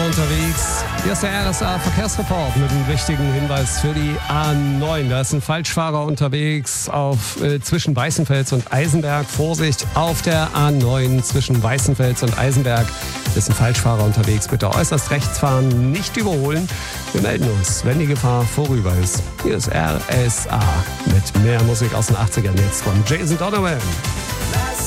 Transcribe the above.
unterwegs. Hier ist der RSA Verkehrsreport mit einem wichtigen Hinweis für die A9. Da ist ein Falschfahrer unterwegs zwischen Weißenfels und Eisenberg. Vorsicht, auf der A9 zwischen Weißenfels und Eisenberg ist ein Falschfahrer unterwegs. Bitte äußerst rechts fahren, nicht überholen. Wir melden uns, wenn die Gefahr vorüber ist. Hier ist RSA mit mehr Musik aus den 80ern jetzt von Jason Donovan.